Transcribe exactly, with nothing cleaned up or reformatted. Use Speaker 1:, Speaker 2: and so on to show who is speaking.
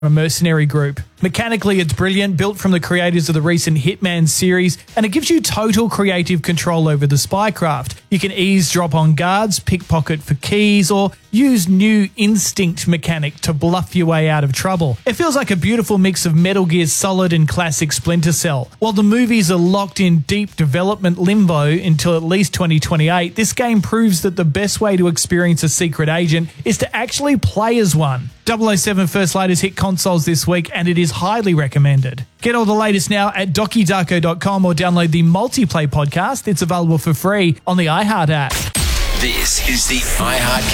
Speaker 1: a mercenary group. Mechanically, it's brilliant, built from the creators of the recent Hitman series, and it gives you total creative control over the spycraft. You can eavesdrop on guards, pickpocket for keys, or use new instinct mechanic to bluff your way out of trouble. It feels like a beautiful mix of Metal Gear Solid and classic Splinter Cell. While the movies are locked in deep development limbo until at least twenty twenty-eight, this game proves that the best way to experience a secret agent is to actually play as one. double oh seven First Light has hit consoles this week, and it is highly recommended. Get all the latest now at doki darko dot com or download the Multiplay podcast. It's available for free on the iHeart app.
Speaker 2: This is the iHeart